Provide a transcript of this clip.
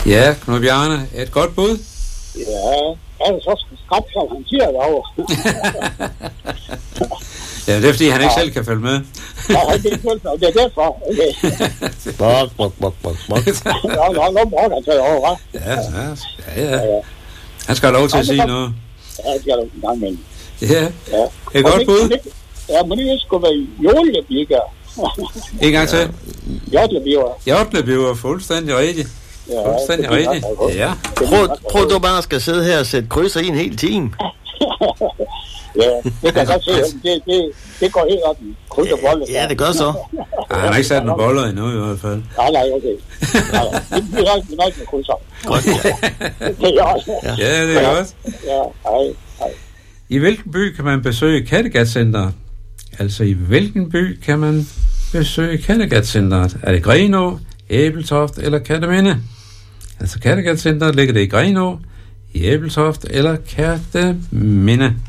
Ja, Knud Bjarne, et godt bud. Ja, er det så skræt, som han siger derovre? Ja, det er fordi, han ikke selv kan følge med. Nej, det er derfor. Okay. Bok. Nå, må han tage over, hva'? Ja. Han skal have lov til at sige noget. Ja, det skal du en gang imellem. Ja, et godt bud. Ja, men det skulle være jordlebikker. En gang til. Jordlebikker. Jordlebikker, fuldstændig rigtigt. Fuldstændig rigtigt. Ja. Prøv du bare skal sidde her og sætte krydser i en hel time. Ja, det kan jeg godt se. Det går helt op i kryds og boller. Ja, det gør så. Han har ikke sat nogle boller endnu i hvert fald. Nej, okay. Det er også med krydser. Godt, Det er også. Ja, det er også. Ja, hej. I hvilken by kan man besøge Kattegat-centeret? Altså, i hvilken by kan man besøge Kattegat-centeret? Er det Grenå, Ebeltoft eller Kerteminde? Altså, Kattegat-centeret ligger det i Grenå, i Ebeltoft eller Kerteminde?